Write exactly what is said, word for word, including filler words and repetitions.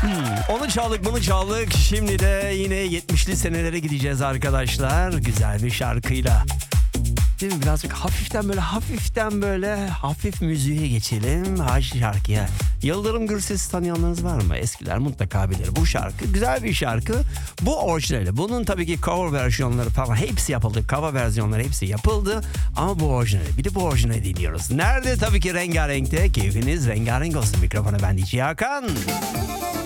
Onu çaldık, bunu çaldık. Şimdi de yine yetmişli senelere gideceğiz arkadaşlar. Güzel bir şarkıyla. Değil mi? Birazcık hafiften böyle hafiften böyle hafif müziğe geçelim. Ha şarkıya. Yıldırım Gürses'i tanıyanlarınız var mı? Eskiler mutlaka bilir. Bu şarkı güzel bir şarkı. Bu orijinali. Bunun tabii ki cover versiyonları falan hepsi yapıldı. Cover versiyonları hepsi yapıldı. Ama bu orijinali. Bir de bu orijinali dinliyoruz. Nerede? Tabii ki Rengarenk'te. Keyfiniz rengarenk olsun. Mikrofona ben D J Hakan.